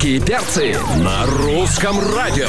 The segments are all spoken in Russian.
Русские перцы на русском радио.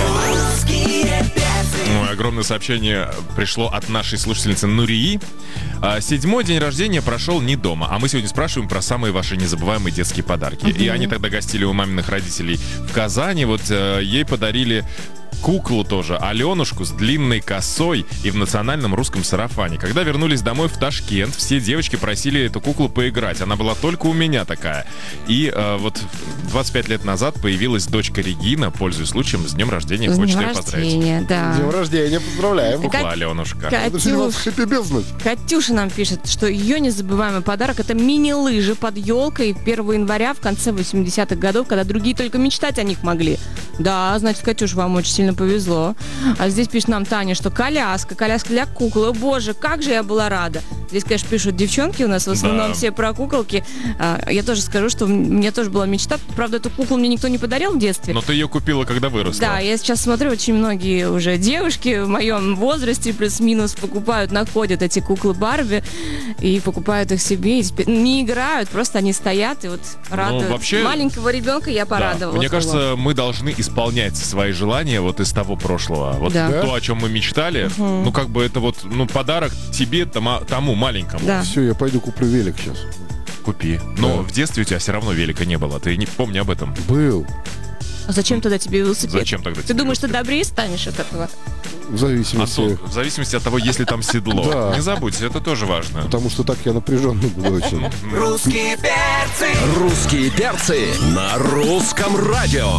Огромное сообщение пришло от нашей слушательницы Нурии. 7-й день рождения прошел не дома, а мы сегодня спрашиваем про самые ваши незабываемые детские подарки. И они тогда гостили у маминых родителей в Казани. Вот ей подарили куклу тоже, Аленушку с длинной косой и в национальном русском сарафане. Когда вернулись домой в Ташкент, все девочки просили эту куклу поиграть. Она была только у меня такая. И вот 25 лет назад появилась дочка Регина. Пользуясь случаем, с днем рождения. Хочет ее поздравить. Да. С днем рождения, поздравляем. Кукла Аленушка. Катюша нам пишет, что ее незабываемый подарок — это мини-лыжи под елкой 1 января в конце 80-х годов, когда другие только мечтать о них могли. Да, значит, Катюш, вам очень сильно повезло. А здесь пишет нам Таня, что коляска для куклы. О, боже, как же я была рада. Здесь, конечно, пишут девчонки у нас, в основном все про куколки. Я тоже скажу, что у меня тоже была мечта. Правда, эту куклу мне никто не подарил в детстве. Но ты ее купила, когда выросла. Да, я сейчас смотрю, очень многие уже девушки в моем возрасте плюс-минус находят эти куклы Барби и покупают их себе. И не играют, просто они стоят и вот радуют. Вообще, маленького ребенка я порадовала. Да. Мне кажется, мы должны исполнять свои желания вот из того прошлого. Вот то, о чем мы мечтали, ну как бы это вот подарок тебе, тому маленькому. Да. Все, я пойду куплю велик сейчас. Купи. Но в детстве у тебя все равно велика не было. Ты не помни об этом. Был. А зачем тогда тебе велосипед? Зачем тогда тебе Ты думаешь, велосипед? ты добрее станешь от этого? В зависимости. В зависимости от того, есть ли там седло. Да. Не забудь, это тоже важно. Потому что так я напряженный буду очень. Русские перцы. Русские перцы на русском радио.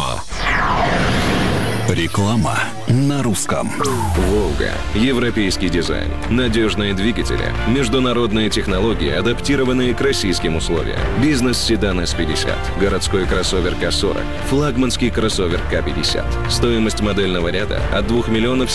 Реклама на русском. «Волга». Европейский дизайн. Надежные двигатели. Международные технологии, адаптированные к российским условиям. Бизнес-седан С-50. Городской кроссовер К-40. Флагманский кроссовер К-50. Стоимость модельного ряда от 2 миллионов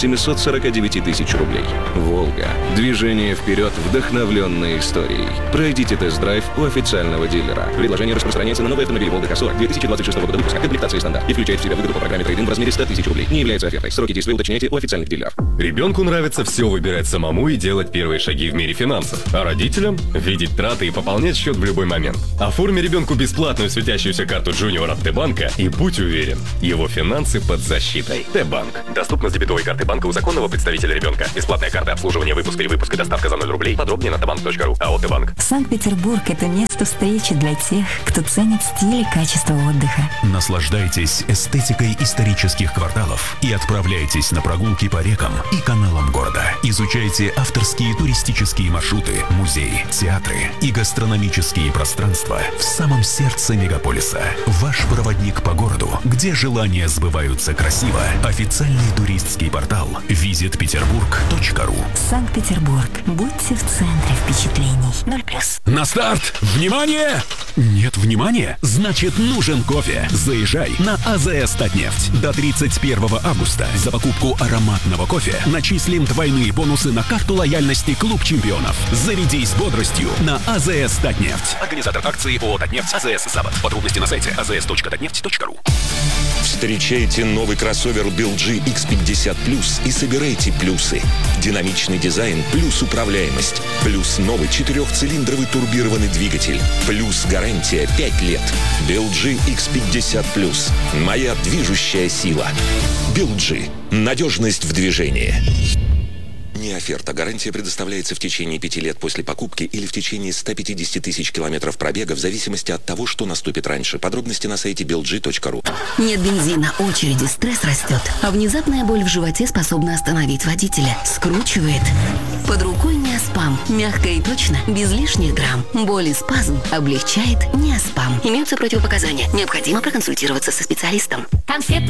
749 тысяч рублей. «Волга». Движение вперед, вдохновленное историей. Пройдите тест-драйв у официального дилера. Предложение распространяется на новый автомобиль «Волга К-40» 2026 года выпуска. Комплектация стандарт. И включает в себя выгоду по программе трейд-ин в размере 100 тысяч рублей. Не является офертой. Сроки действия уточняйте у официальных дилеров. Ребенку нравится все выбирать самому и делать первые шаги в мире финансов. А родителям – видеть траты и пополнять счет в любой момент. Оформи ребенку бесплатную светящуюся карту Junior от Т-банка и будь уверен, его финансы под защитой. Т-банк. Доступно с дебетовой карты банка у законного представителя ребенка. Бесплатная карта обслуживания, выпуск и доставка за 0 рублей. Подробнее на tbank.ru. АО Т-банк. Санкт-Петербург – это место встречи для тех, кто ценит стиль и качество отдыха. Наслаждайтесь эстетикой исторических кварталов и отправляйтесь на прогулки по рекам и каналам города. Изучайте авторские туристические маршруты, музеи, театры и гастрономические пространства в самом сердце мегаполиса. Ваш проводник по городу, где желания сбываются красиво. Официальный туристский портал visitpeterburg.ru. Санкт-Петербург. Будьте в центре впечатлений. 0+. На старт! Внимание! Нет внимания? Значит, нужен кофе. Заезжай на АЗС «Татнефть». До 31 августа за покупку ароматного кофе начислим двойные бонусы на карту лояльности «Клуб чемпионов». Зарядись бодростью на АЗС «Татнефть». Организатор акции ООО «Татнефть», АЗС «Запад». Подробности на сайте azs.tatneft.ru. Встречайте новый кроссовер BLG X50 Plus и собирайте плюсы. Динамичный дизайн плюс управляемость. Плюс новый 4-цилиндровый турбированный двигатель. Плюс гарантия 5 лет. BLG X50 Plus. Моя движущая сила. BLG. Надежность в движении. Не оферта. Гарантия предоставляется в течение 5 лет после покупки или в течение 150 тысяч километров пробега в зависимости от того, что наступит раньше. Подробности на сайте belg.ru. Нет бензина, очереди, стресс растет. А внезапная боль в животе способна остановить водителя. Скручивает. Под рукой Неоспам. Мягко и точно, без лишних грамм. Боль и спазм облегчает Неоспам. Имеются противопоказания. Необходимо проконсультироваться со специалистом. Конфеты